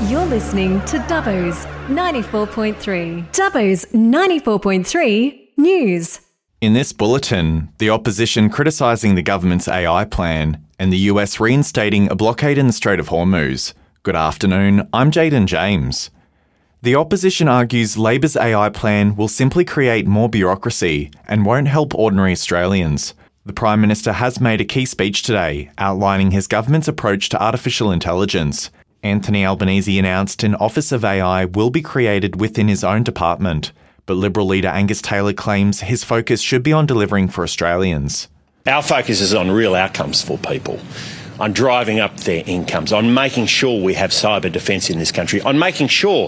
You're listening to Dubbo's 94.3. Dubbo's 94.3 News. In this bulletin, the opposition criticising the government's AI plan and the US reinstating a blockade in the Strait of Hormuz. Good afternoon, I'm Jaden James. The opposition argues Labor's AI plan will simply create more bureaucracy and won't help ordinary Australians. The Prime Minister has made a key speech today outlining his government's approach to artificial intelligence. Anthony Albanese announced an Office of AI will be created within his own department, but Liberal leader Angus Taylor claims his focus should be on delivering for Australians. Our focus is on real outcomes for people, on driving up their incomes, on making sure we have cyber defence in this country, on making sure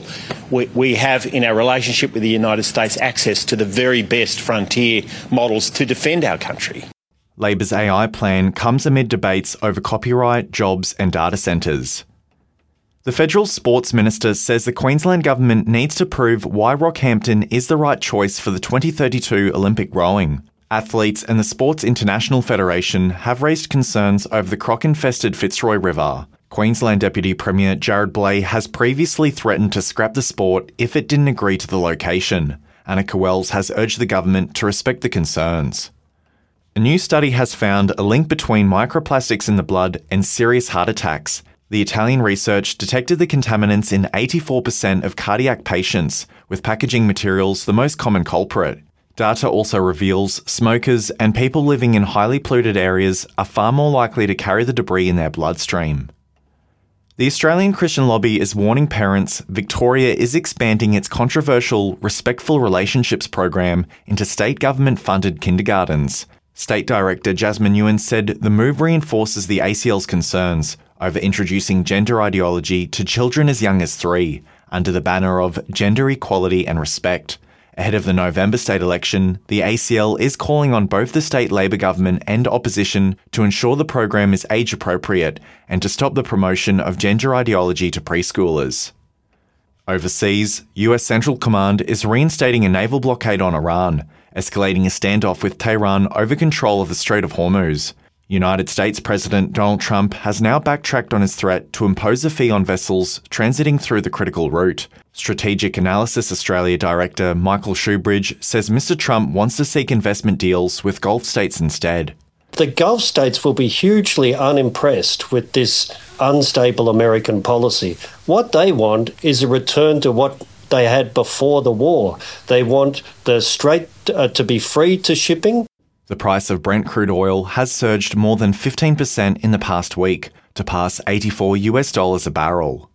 we have, in our relationship with the United States, access to the very best frontier models to defend our country. Labor's AI plan comes amid debates over copyright, jobs and data centres. The Federal Sports Minister says the Queensland Government needs to prove why Rockhampton is the right choice for the 2032 Olympic rowing. Athletes and the Sports International Federation have raised concerns over the croc-infested Fitzroy River. Queensland Deputy Premier Jared Blay has previously threatened to scrap the sport if it didn't agree to the location. Annika Wells has urged the government to respect the concerns. A new study has found a link between microplastics in the blood and serious heart attacks. The Italian research detected the contaminants in 84% of cardiac patients, with packaging materials the most common culprit. Data also reveals smokers and people living in highly polluted areas are far more likely to carry the debris in their bloodstream. The Australian Christian Lobby is warning parents Victoria is expanding its controversial Respectful Relationships program into state government-funded kindergartens. State Director Jasmine Ewan said the move reinforces the ACL's concerns over introducing gender ideology to children as young as 3, under the banner of gender equality and respect. Ahead of the November state election, the ACL is calling on both the state Labor government and opposition to ensure the program is age appropriate and to stop the promotion of gender ideology to preschoolers. Overseas, US Central Command is reinstating a naval blockade on Iran, escalating a standoff with Tehran over control of the Strait of Hormuz. United States President Donald Trump has now backtracked on his threat to impose a fee on vessels transiting through the critical route. Strategic Analysis Australia Director Michael Shoebridge says Mr. Trump wants to seek investment deals with Gulf states instead. The Gulf states will be hugely unimpressed with this unstable American policy. What they want is a return to what they had before the war. They want the strait to be free to shipping. The price of Brent crude oil has surged more than 15% in the past week to pass $84 a barrel.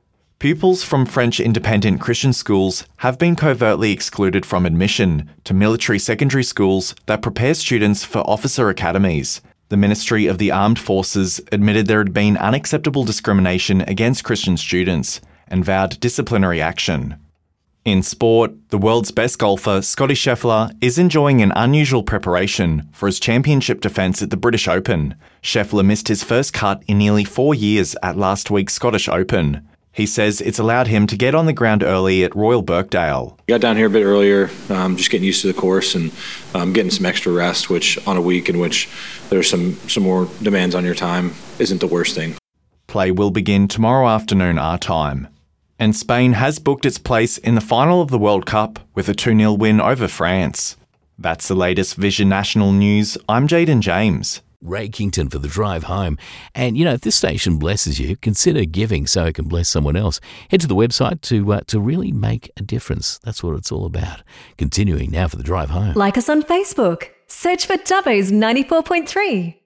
Pupils from French independent Christian schools have been covertly excluded from admission to military secondary schools that prepare students for officer academies. The Ministry of the Armed Forces admitted there had been unacceptable discrimination against Christian students and vowed disciplinary action. In sport, the world's best golfer, Scottie Scheffler, is enjoying an unusual preparation for his championship defence at the British Open. Scheffler missed his first cut in nearly 4 years at last week's Scottish Open. He says it's allowed him to get on the ground early at Royal Birkdale. Got down here a bit earlier, just getting used to the course and getting some extra rest, which on a week in which there's some more demands on your time isn't the worst thing. Play will begin tomorrow afternoon our time. And Spain has booked its place in the final of the World Cup with a 2-0 win over France. That's the latest Vision National News. I'm Jaden James. Ray Kington for the drive home. And, if this station blesses you, consider giving so it can bless someone else. Head to the website to really make a difference. That's what it's all about. Continuing now for the drive home. Like us on Facebook. Search for Dubbo's 94.3.